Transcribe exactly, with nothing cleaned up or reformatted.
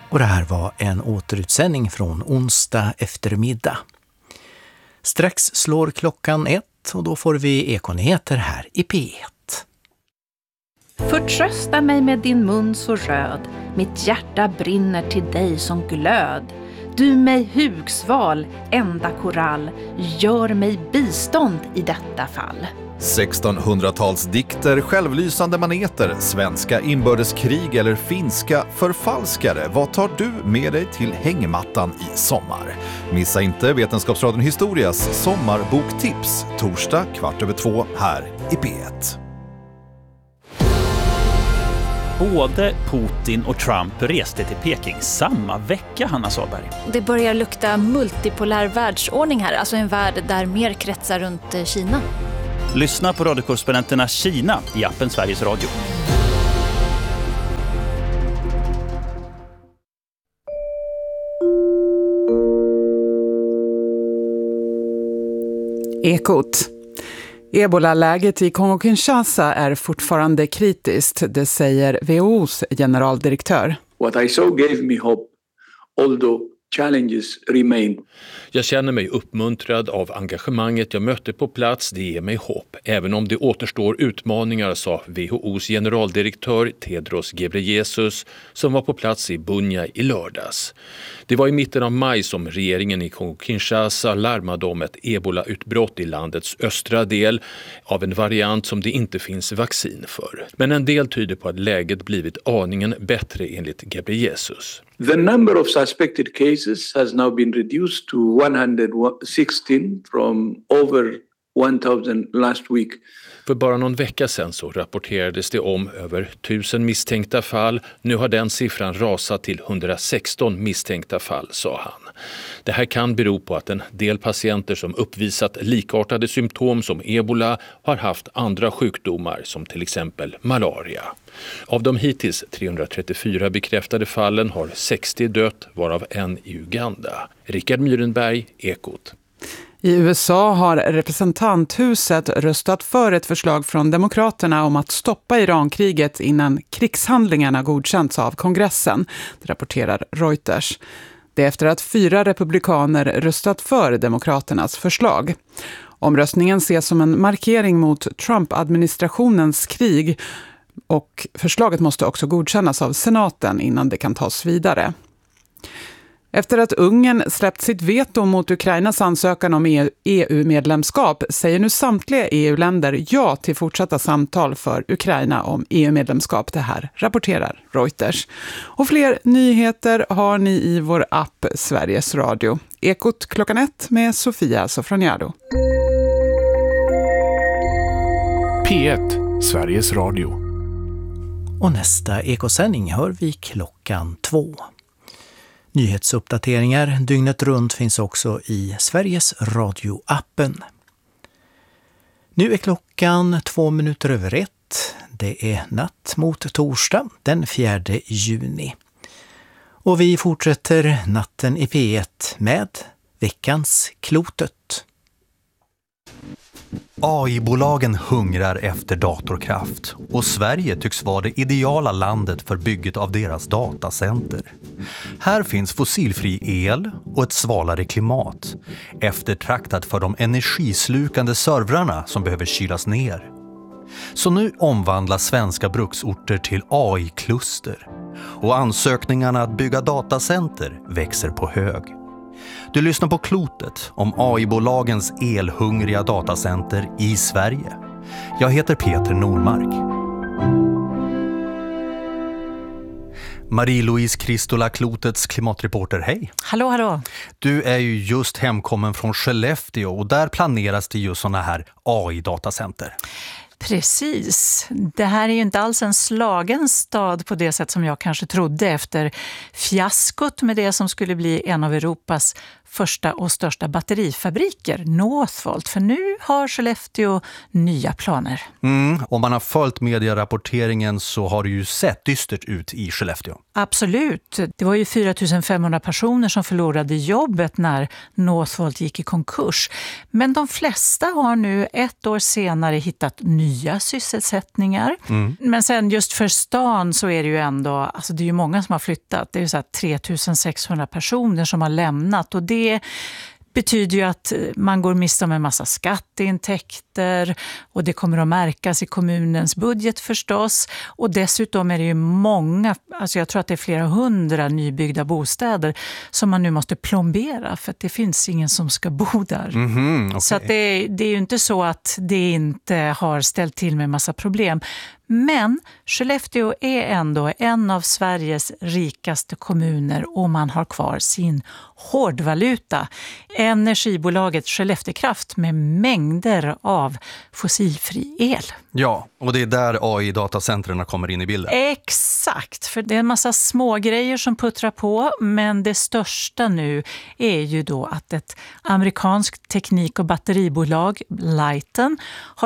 Och det här var en återutsändning från onsdag eftermiddag. Strax slår klockan ett och då får vi Ekonyheter här i P ett. Förtrösta mig med din mun så röd, mitt hjärta brinner till dig som glöd. Du mig hugsval, enda korall, gör mig bistånd i detta fall. sextonhundratals-dikter, självlysande maneter, svenska inbördeskrig eller finska förfalskare. Vad tar du med dig till hängmattan i sommar? Missa inte Vetenskapsradion Historias sommarboktips torsdag kvart över två här i P ett. Både Putin och Trump reste till Peking samma vecka, Hanna Sahlberg. Det börjar lukta multipolär världsordning här, alltså en värld där mer kretsar runt Kina. Lyssna på radiokorrespondenterna Kina i appen Sveriges Radio. Ekot. Ebola-läget i Kongo-Kinshasa är fortfarande kritiskt, det säger W H O:s generaldirektör. What I saw gave me hope, although challenges remain. Jag känner mig uppmuntrad av engagemanget jag mötte på plats, det ger mig hopp. Även om det återstår utmaningar, sa W H O:s generaldirektör Tedros Ghebreyesus som var på plats i Bunia i lördags. Det var i mitten av maj som regeringen i Kongo-Kinshasa larmade om ett ebola-utbrott i landets östra del av en variant som det inte finns vaccin för. Men en del tyder på att läget blivit aningen bättre enligt Ghebreyesus. The number of suspected cases has now been reduced to one hundred sixteen from over one thousand last week. För bara någon vecka sedan så rapporterades det om över tusen misstänkta fall. Nu har den siffran rasat till hundrasexton misstänkta fall, sa han. Det här kan bero på att en del patienter som uppvisat likartade symptom som ebola har haft andra sjukdomar som till exempel malaria. Av de hittills trehundratrettiofyra bekräftade fallen har sextio dött, varav en i Uganda. Rickard Myrenberg, Ekot. I U S A har representanthuset röstat för ett förslag från demokraterna om att stoppa Irankriget innan krigshandlingarna godkänts av kongressen, det rapporterar Reuters. Det är efter att fyra republikaner röstat för demokraternas förslag. Omröstningen ses som en markering mot Trump-administrationens krig och förslaget måste också godkännas av senaten innan det kan tas vidare. Efter att Ungern släppt sitt veto mot Ukrainas ansökan om E U-medlemskap säger nu samtliga E U-länder ja till fortsatta samtal för Ukraina om E U-medlemskap. Det här rapporterar Reuters. Och fler nyheter har ni i vår app Sveriges Radio. Ekot klockan ett med Sofia Sofroniado. P ett, Sveriges Radio. Och nästa ekosändning hör vi klockan två. Nyhetsuppdateringar dygnet runt finns också i Sveriges Radio-appen. Nu är klockan två minuter över ett. Det är natt mot torsdag den fjärde juni. Och vi fortsätter natten i P ett med veckans Klotet. A I-bolagen hungrar efter datorkraft och Sverige tycks vara det ideala landet för bygget av deras datacenter. Här finns fossilfri el och ett svalare klimat, eftertraktat för de energislukande servrarna som behöver kylas ner. Så nu omvandlas svenska bruksorter till A I-kluster och ansökningarna att bygga datacenter växer på hög. Du lyssnar på Klotet om A I-bolagens elhungriga datacenter i Sverige. Jag heter Peter Normark. Marie-Louise Kristola, Klotets klimatreporter, hej. Hallå, hallå. Du är ju just hemkommen från Skellefteå och där planeras det ju såna här A I-datacenter. Precis. Det här är ju inte alls en slagen stad på det sätt som jag kanske trodde efter fiaskot med det som skulle bli en av Europas första och största batterifabriker, Northvolt. För nu har Skellefteå nya planer. Mm, om man har följt medierapporteringen så har det ju sett dystert ut i Skellefteå. Absolut. Det var ju fyra tusen femhundra personer som förlorade jobbet när Northvolt gick i konkurs. Men de flesta har nu ett år senare hittat nya sysselsättningar. Mm. Men sen just för stan så är det ju ändå, alltså det är ju många som har flyttat. Det är ju så här tre tusen sexhundra personer som har lämnat, och det betyder ju att man går miste om en massa skatteintäkter, och det kommer att märkas i kommunens budget förstås. Och dessutom är det ju många, alltså jag tror att det är flera hundra nybyggda bostäder som man nu måste plombera för att det finns ingen som ska bo där. Mm-hmm, okay. Så att det, det är ju inte så att det inte har ställt till med en massa problem. Men Skellefteå är ändå en av Sveriges rikaste kommuner och man har kvar sin hårdvaluta. Energibolaget Skelleftekraft med mängder av fossilfri el. Ja, och det är där A I-datacentren kommer in i bilden. Exakt, för det är en massa små grejer som puttrar på, men det största nu är ju då att ett amerikanskt teknik- och batteribolag, Lighten, har